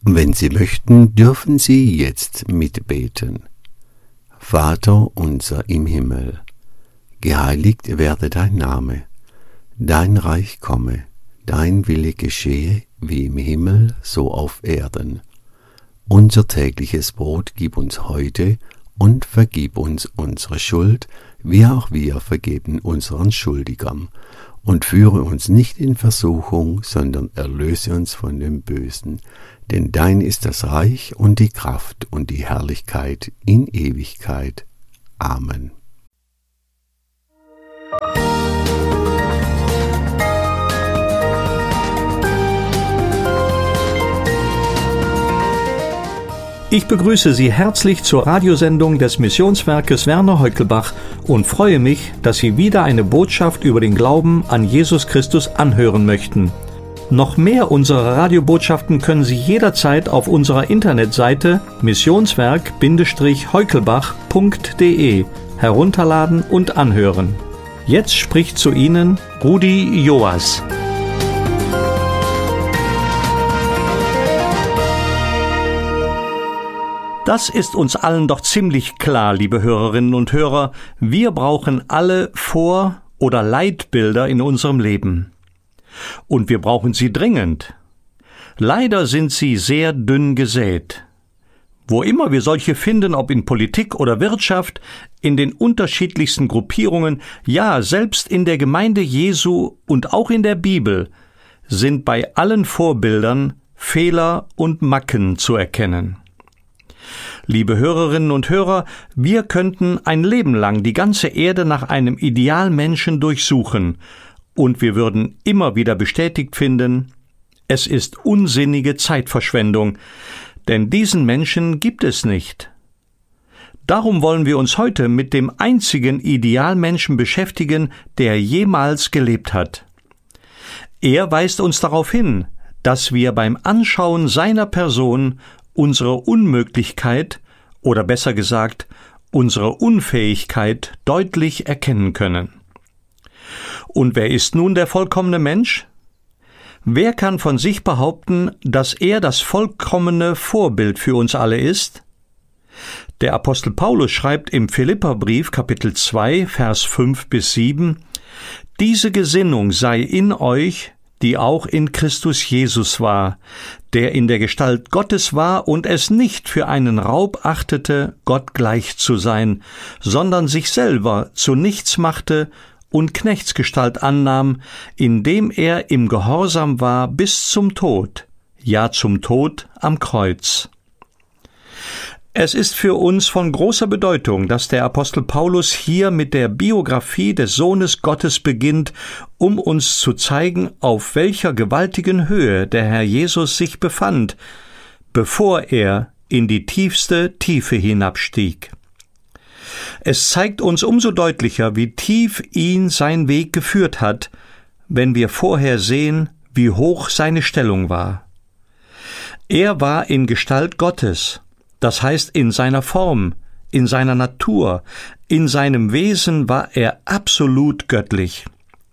Wenn Sie möchten, dürfen Sie jetzt mitbeten. Vater unser im Himmel, geheiligt werde dein Name, dein Reich komme, dein Wille geschehe, wie im Himmel, so auf Erden. Unser tägliches Brot gib uns heute und vergib uns unsere Schuld, wie auch wir vergeben unseren Schuldigern. Und führe uns nicht in Versuchung, sondern erlöse uns von dem Bösen. Denn dein ist das Reich und die Kraft und die Herrlichkeit in Ewigkeit. Amen. Ich begrüße Sie herzlich zur Radiosendung des Missionswerkes Werner Heukelbach und freue mich, dass Sie wieder eine Botschaft über den Glauben an Jesus Christus anhören möchten. Noch mehr unserer Radiobotschaften können Sie jederzeit auf unserer Internetseite missionswerk-heukelbach.de herunterladen und anhören. Jetzt spricht zu Ihnen Rudi Joas. Das ist uns allen doch ziemlich klar, liebe Hörerinnen und Hörer. Wir brauchen alle Vor- oder Leitbilder in unserem Leben. Und wir brauchen sie dringend. Leider sind sie sehr dünn gesät. Wo immer wir solche finden, ob in Politik oder Wirtschaft, in den unterschiedlichsten Gruppierungen, ja, selbst in der Gemeinde Jesu und auch in der Bibel, sind bei allen Vorbildern Fehler und Macken zu erkennen. Liebe Hörerinnen und Hörer, wir könnten ein Leben lang die ganze Erde nach einem Idealmenschen durchsuchen, und wir würden immer wieder bestätigt finden, es ist unsinnige Zeitverschwendung, denn diesen Menschen gibt es nicht. Darum wollen wir uns heute mit dem einzigen Idealmenschen beschäftigen, der jemals gelebt hat. Er weist uns darauf hin, dass wir beim Anschauen seiner Person unsere Unmöglichkeit oder besser gesagt, unsere Unfähigkeit deutlich erkennen können. Und wer ist nun der vollkommene Mensch? Wer kann von sich behaupten, dass er das vollkommene Vorbild für uns alle ist? Der Apostel Paulus schreibt im Philipperbrief Kapitel 2, Vers 5-7: Diese Gesinnung sei in euch, die auch in Christus Jesus war, der in der Gestalt Gottes war und es nicht für einen Raub achtete, Gott gleich zu sein, sondern sich selber zu nichts machte und Knechtsgestalt annahm, indem er im Gehorsam war bis zum Tod, ja zum Tod am Kreuz. Es ist für uns von großer Bedeutung, dass der Apostel Paulus hier mit der Biografie des Sohnes Gottes beginnt, um uns zu zeigen, auf welcher gewaltigen Höhe der Herr Jesus sich befand, bevor er in die tiefste Tiefe hinabstieg. Es zeigt uns umso deutlicher, wie tief ihn sein Weg geführt hat, wenn wir vorher sehen, wie hoch seine Stellung war. Er war in Gestalt Gottes, das heißt in seiner Form, in seiner Natur, in seinem Wesen war er absolut göttlich.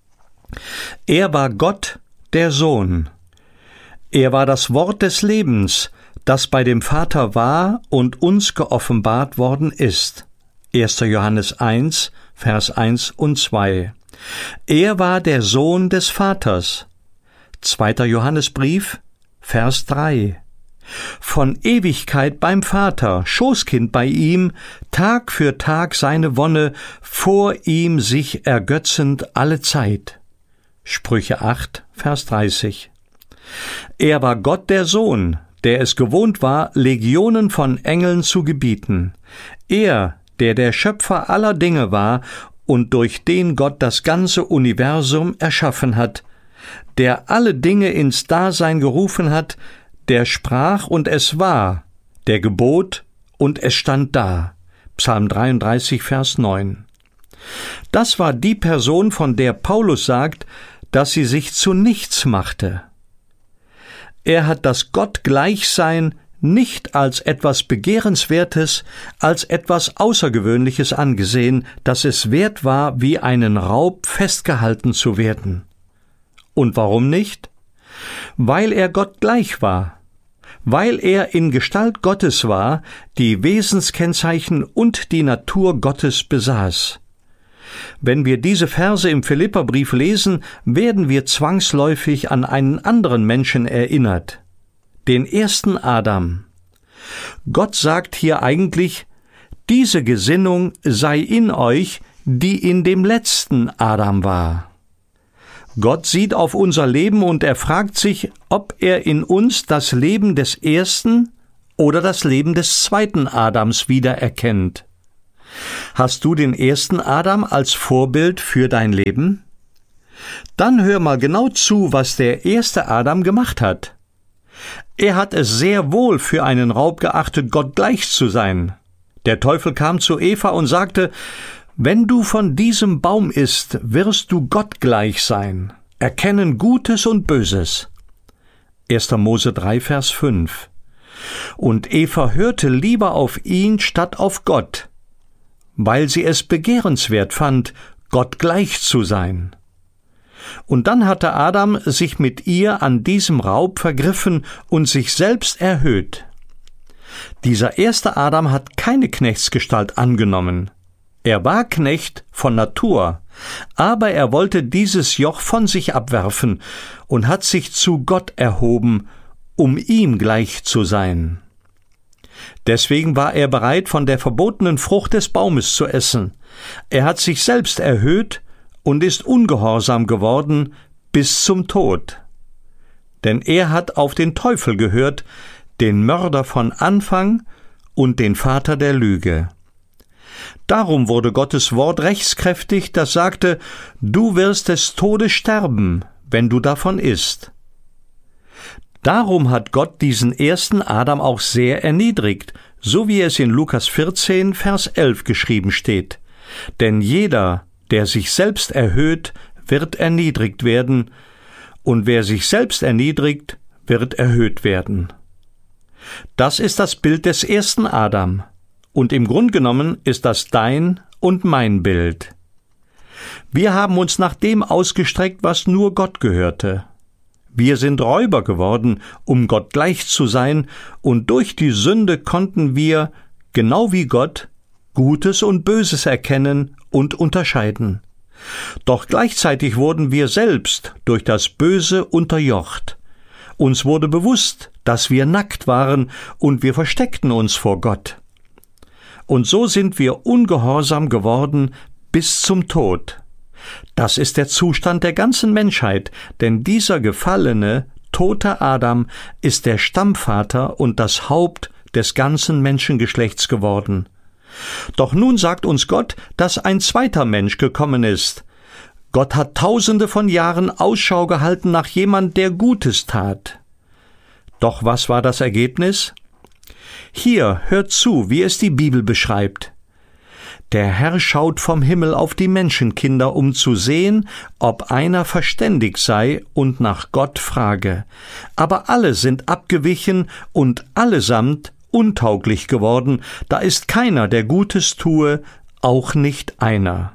Er war Gott, der Sohn. Er war das Wort des Lebens, das bei dem Vater war und uns geoffenbart worden ist. 1. Johannes 1, Vers 1 und 2. Er war der Sohn des Vaters. 2. Johannesbrief, Vers 3. Von Ewigkeit beim Vater, Schoßkind bei ihm, Tag für Tag seine Wonne, vor ihm sich ergötzend alle Zeit. Sprüche 8, Vers 30. Er war Gott der Sohn, der es gewohnt war, Legionen von Engeln zu gebieten. Er, der Schöpfer aller Dinge war und durch den Gott das ganze Universum erschaffen hat, der alle Dinge ins Dasein gerufen hat, der sprach und es war, der gebot und es stand da. Psalm 33, Vers 9. Das war die Person, von der Paulus sagt, dass sie sich zu nichts machte. Er hat das Gottgleichsein nicht als etwas Begehrenswertes, als etwas Außergewöhnliches angesehen, dass es wert war, wie einen Raub festgehalten zu werden. Und warum nicht? Weil er Gott gleich war. weil er in Gestalt Gottes war, die Wesenskennzeichen und die Natur Gottes besaß. Wenn wir diese Verse im Philipperbrief lesen, werden wir zwangsläufig an einen anderen Menschen erinnert, den ersten Adam. Gott sagt hier eigentlich, diese Gesinnung sei in euch, die in dem letzten Adam war. Gott sieht auf unser Leben und er fragt sich, ob er in uns das Leben des ersten oder das Leben des zweiten Adams wiedererkennt. Hast du den ersten Adam als Vorbild für dein Leben? Dann hör mal genau zu, was der erste Adam gemacht hat. Er hat es sehr wohl für einen Raub geachtet, Gott gleich zu sein. Der Teufel kam zu Eva und sagte, wenn du von diesem Baum isst, wirst du Gott gleich sein, erkennen Gutes und Böses. 1. Mose 3, Vers 5. Und Eva hörte lieber auf ihn statt auf Gott, weil sie es begehrenswert fand, Gott gleich zu sein. Und dann hatte Adam sich mit ihr an diesem Raub vergriffen und sich selbst erhöht. Dieser erste Adam hat keine Knechtsgestalt angenommen. Er war Knecht von Natur, aber er wollte dieses Joch von sich abwerfen und hat sich zu Gott erhoben, um ihm gleich zu sein. Deswegen war er bereit, von der verbotenen Frucht des Baumes zu essen. Er hat sich selbst erhöht und ist ungehorsam geworden bis zum Tod. Denn er hat auf den Teufel gehört, den Mörder von Anfang und den Vater der Lüge. Darum wurde Gottes Wort rechtskräftig, das sagte, du wirst des Todes sterben, wenn du davon isst. Darum hat Gott diesen ersten Adam auch sehr erniedrigt, so wie es in Lukas 14, Vers 11 geschrieben steht. Denn jeder, der sich selbst erhöht, wird erniedrigt werden, und wer sich selbst erniedrigt, wird erhöht werden. Das ist das Bild des ersten Adam. Und im Grunde genommen ist das dein und mein Bild. Wir haben uns nach dem ausgestreckt, was nur Gott gehörte. Wir sind Räuber geworden, um Gott gleich zu sein, und durch die Sünde konnten wir, genau wie Gott, Gutes und Böses erkennen und unterscheiden. Doch gleichzeitig wurden wir selbst durch das Böse unterjocht. Uns wurde bewusst, dass wir nackt waren, und wir versteckten uns vor Gott. Und so sind wir ungehorsam geworden bis zum Tod. Das ist der Zustand der ganzen Menschheit, denn dieser gefallene, tote Adam ist der Stammvater und das Haupt des ganzen Menschengeschlechts geworden. Doch nun sagt uns Gott, dass ein zweiter Mensch gekommen ist. Gott hat Tausende von Jahren Ausschau gehalten nach jemand, der Gutes tat. Doch was war das Ergebnis? Hier, hört zu, wie es die Bibel beschreibt. Der Herr schaut vom Himmel auf die Menschenkinder, um zu sehen, ob einer verständig sei und nach Gott frage. Aber alle sind abgewichen und allesamt untauglich geworden, da ist keiner, der Gutes tue, auch nicht einer.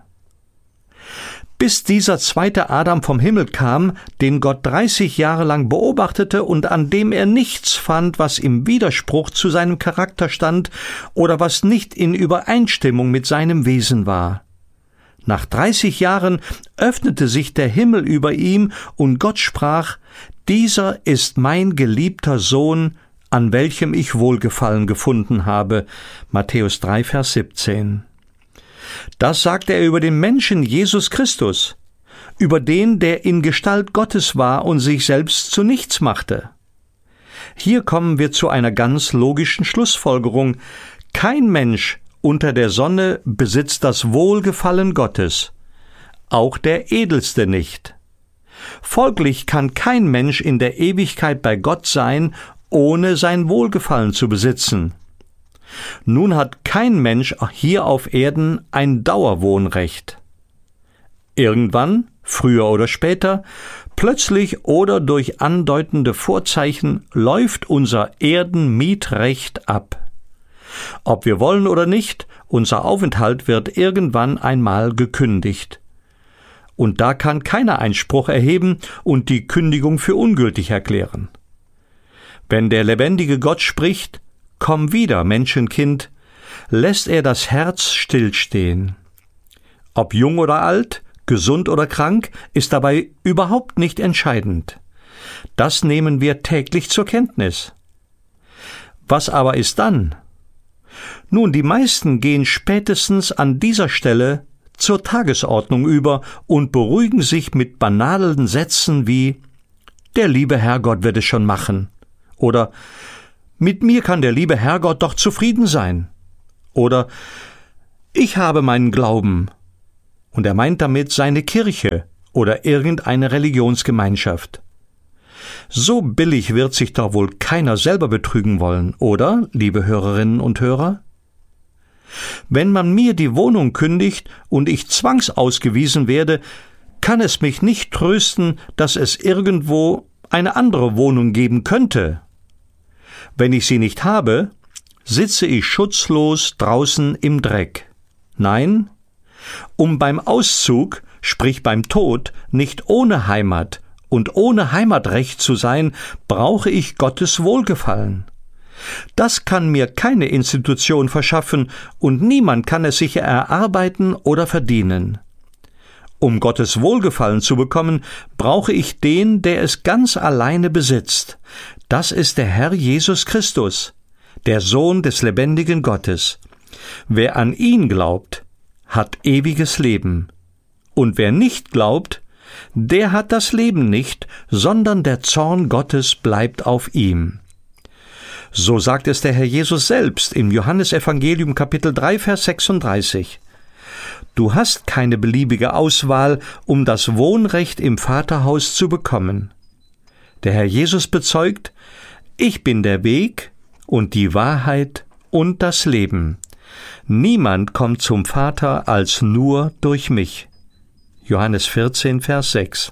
Bis dieser zweite Adam vom Himmel kam, den Gott 30 Jahre lang beobachtete und an dem er nichts fand, was im Widerspruch zu seinem Charakter stand oder was nicht in Übereinstimmung mit seinem Wesen war. Nach 30 Jahren öffnete sich der Himmel über ihm und Gott sprach, dieser ist mein geliebter Sohn, an welchem ich Wohlgefallen gefunden habe. Matthäus 3, Vers 17. Das sagte er über den Menschen Jesus Christus, über den, der in Gestalt Gottes war und sich selbst zu nichts machte. Hier kommen wir zu einer ganz logischen Schlussfolgerung. Kein Mensch unter der Sonne besitzt das Wohlgefallen Gottes, auch der Edelste nicht. Folglich kann kein Mensch in der Ewigkeit bei Gott sein, ohne sein Wohlgefallen zu besitzen. Nun hat kein Mensch hier auf Erden ein Dauerwohnrecht. Irgendwann, früher oder später, plötzlich oder durch andeutende Vorzeichen läuft unser Erdenmietrecht ab. Ob wir wollen oder nicht, unser Aufenthalt wird irgendwann einmal gekündigt. Und da kann keiner Einspruch erheben und die Kündigung für ungültig erklären. Wenn der lebendige Gott spricht, komm wieder, Menschenkind, lässt er das Herz stillstehen. Ob jung oder alt, gesund oder krank, ist dabei überhaupt nicht entscheidend. Das nehmen wir täglich zur Kenntnis. Was aber ist dann? Nun, die meisten gehen spätestens an dieser Stelle zur Tagesordnung über und beruhigen sich mit banalen Sätzen wie »Der liebe Herrgott wird es schon machen« oder »Mit mir kann der liebe Herrgott doch zufrieden sein« oder »Ich habe meinen Glauben«, und er meint damit seine Kirche oder irgendeine Religionsgemeinschaft. So billig wird sich doch wohl keiner selber betrügen wollen, oder, liebe Hörerinnen und Hörer? Wenn man mir die Wohnung kündigt und ich zwangsausgewiesen werde, kann es mich nicht trösten, dass es irgendwo eine andere Wohnung geben könnte. Wenn ich sie nicht habe, sitze ich schutzlos draußen im Dreck. Nein, um beim Auszug, sprich beim Tod, nicht ohne Heimat und ohne Heimatrecht zu sein, brauche ich Gottes Wohlgefallen. Das kann mir keine Institution verschaffen und niemand kann es sich erarbeiten oder verdienen. Um Gottes Wohlgefallen zu bekommen, brauche ich den, der es ganz alleine besitzt. Das ist der Herr Jesus Christus, der Sohn des lebendigen Gottes. Wer an ihn glaubt, hat ewiges Leben. Und wer nicht glaubt, der hat das Leben nicht, sondern der Zorn Gottes bleibt auf ihm. So sagt es der Herr Jesus selbst im Johannesevangelium Kapitel 3, Vers 36. Du hast keine beliebige Auswahl, um das Wohnrecht im Vaterhaus zu bekommen. Der Herr Jesus bezeugt, ich bin der Weg und die Wahrheit und das Leben. Niemand kommt zum Vater als nur durch mich. Johannes 14, Vers 6.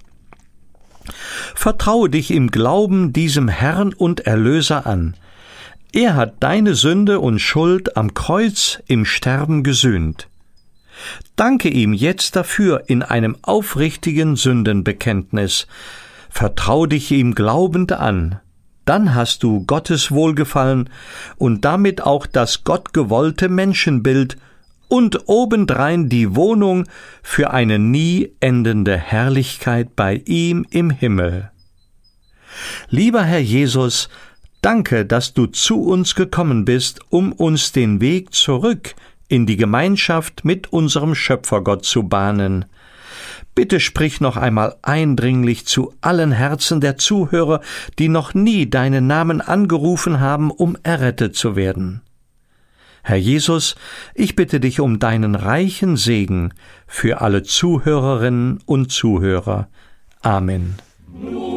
Vertraue dich im Glauben diesem Herrn und Erlöser an. Er hat deine Sünde und Schuld am Kreuz im Sterben gesühnt. Danke ihm jetzt dafür in einem aufrichtigen Sündenbekenntnis. Vertrau dich ihm glaubend an. Dann hast du Gottes Wohlgefallen und damit auch das gottgewollte Menschenbild und obendrein die Wohnung für eine nie endende Herrlichkeit bei ihm im Himmel. Lieber Herr Jesus, danke, dass du zu uns gekommen bist, um uns den Weg zurück in die Gemeinschaft mit unserem Schöpfergott zu bahnen. Bitte sprich noch einmal eindringlich zu allen Herzen der Zuhörer, die noch nie deinen Namen angerufen haben, um errettet zu werden. Herr Jesus, ich bitte dich um deinen reichen Segen für alle Zuhörerinnen und Zuhörer. Amen.